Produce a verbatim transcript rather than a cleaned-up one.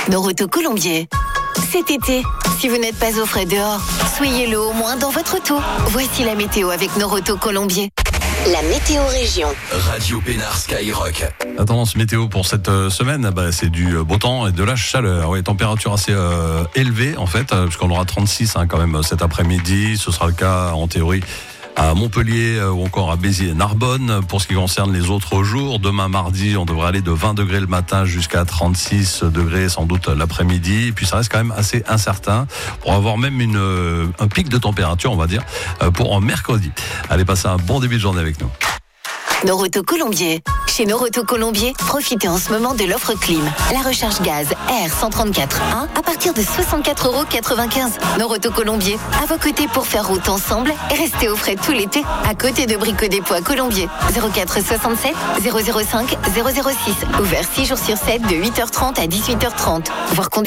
Noroto Colombier. Cet été, si vous n'êtes pas au frais dehors, soyez-le au moins dans votre auto. Voici la météo avec Noroto Colombier. La météo région. Radio Pénard Skyrock. La tendance météo pour cette euh, semaine, bah, c'est du beau temps et de la chaleur. Oui, température assez euh, élevée en fait, euh, puisqu'on aura trente-six hein, quand même cet après-midi. Ce sera le cas en théorie à Montpellier euh, ou encore à Béziers et Narbonne. Pour ce qui concerne les autres jours, demain mardi, on devrait aller de vingt degrés le matin jusqu'à trente-six degrés sans doute l'après-midi. Et puis ça reste quand même assez incertain pour avoir même une, euh, un pic de température, on va dire, euh, pour mercredi. Allez, passez un bon début de journée avec nous. Noroto Colombier. Chez Noroto Colombier, profitez en ce moment de l'offre clim. La recharge gaz R cent trente-quatre un à partir de soixante-quatre euros quatre-vingt-quinze. Noroto Colombier, à vos côtés pour faire route ensemble et rester au frais tout l'été. À côté de Brico Dépôt à Colombier. zéro quatre soixante-sept zéro zéro cinq zéro zéro six. Ouvert six jours sur sept de huit heures trente à dix-huit heures trente. Voir conditions.